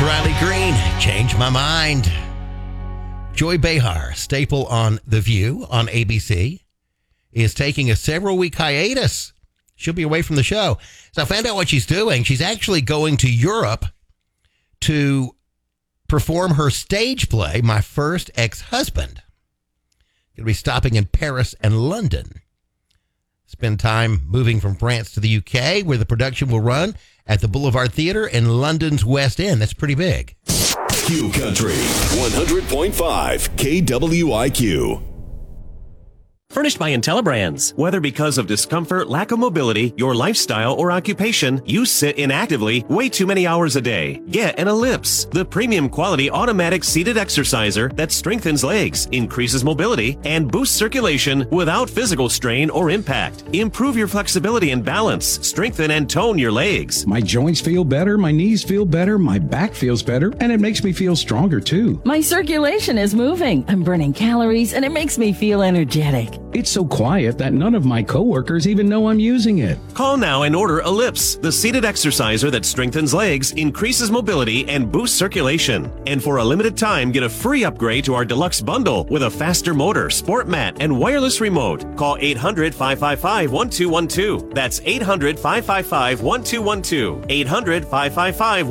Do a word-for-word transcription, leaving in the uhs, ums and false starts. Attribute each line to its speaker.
Speaker 1: That's Riley Green. Change my mind. Joy Behar, staple on The View on A B C, is taking a several-week hiatus. She'll be away from the show. So I found out what she's doing. She's actually going to Europe to perform her stage play, My First Ex-Husband. Going to be stopping in Paris and London. Spend time moving from France to the U K, where the production will run at the Boulevard Theatre in London's West End. That's pretty big.
Speaker 2: Q Country, one hundred point five K W I Q.
Speaker 3: Furnished by IntelliBrands. Whether because of discomfort, lack of mobility, your lifestyle, or occupation, you sit inactively way too many hours a day. Get an Ellipse, the premium quality automatic seated exerciser that strengthens legs, increases mobility, and boosts circulation without physical strain or impact. Improve your flexibility and balance, strengthen and tone your legs.
Speaker 4: My joints feel better, my knees feel better, my back feels better, and it makes me feel stronger too.
Speaker 5: My circulation is moving. I'm burning calories, and it makes me feel energetic.
Speaker 4: It's so quiet that none of my coworkers even know I'm using it.
Speaker 3: Call now and order Ellipse, the seated exerciser that strengthens legs, increases mobility, and boosts circulation. And for a limited time, get a free upgrade to our deluxe bundle with a faster motor, sport mat, and wireless remote. Call eight hundred, five five five, one two one two. That's eight hundred, five five five, one two one two. eight hundred, five five five,